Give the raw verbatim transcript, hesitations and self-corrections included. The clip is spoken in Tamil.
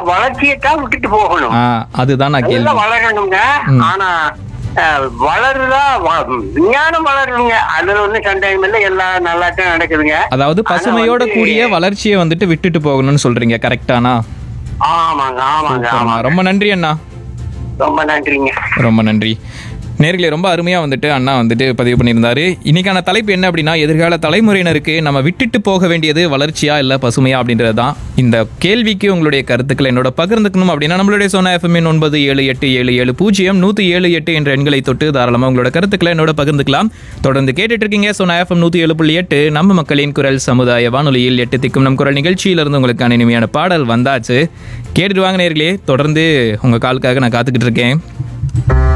வளர்ச்சியத்தான் விட்டுட்டு போகணும். ஆ, அதுதான் நான் நல்லா கேள்வி. வளரணுங்க. ஆனா அஹ், வளருதா வ- விஞ்ஞானம் வளருங்க, அதுல ஒண்ணு சந்தேகம் இல்லை, எல்லாம் நல்லாத்தான் நடக்குதுங்க. அதாவது பசுமையோட வந்து- கூடிய வளர்ச்சியை வந்துட்டு விட்டுட்டு போகணும்னு சொல்றீங்க, கரெக்டானா? ஆமாங்க ஆமாங்க சூப்பர்ண்ணா. ஆமாங்க. ரொம்ப நன்றி அண்ணா. ரொம்ப நன்றிங்க. ரொம்ப நன்றி நேர்களே. ரொம்ப அருமையாக வந்துட்டு அண்ணா வந்துட்டு பதிவு பண்ணியிருந்தாரு. இன்னைக்கான தலைப்பு என்ன அப்படின்னா, எதிர்கால தலைமுறையினருக்கு நம்ம விட்டுட்டு போக வேண்டியது வளர்ச்சியா இல்லை பசுமையா அப்படின்றது தான். இந்த கேள்விக்கு உங்களுடைய கருத்துக்களை என்னோட பகிர்ந்துக்கணும் அப்படின்னா நம்மளுடைய சோனா எஃப்எம் ஒன்பது ஏழு எட்டு ஏழு ஏழு பூஜ்ஜியம் நூற்றி ஏழு எட்டு என்ற எண்களை தொட்டு தாராளமாக உங்களோட கருத்துக்களை என்னோட பகிர்ந்துக்கலாம். தொடர்ந்து கேட்டுட்டு இருக்கீங்க சோனா எஃப்எம் நூற்றி ஏழு புள்ளி எட்டு நம்ம மக்களின் குரல் சமுதாய வானொலியில். எட்டு திக்கும் நம் குரல் நிகழ்ச்சியிலிருந்து உங்களுக்கான இனிமையான பாடல் வந்தாச்சு. கேட்டுட்டு வாங்க நேர்களே. தொடர்ந்து உங்கள் காலுக்காக நான் காத்துக்கிட்டு இருக்கேன்.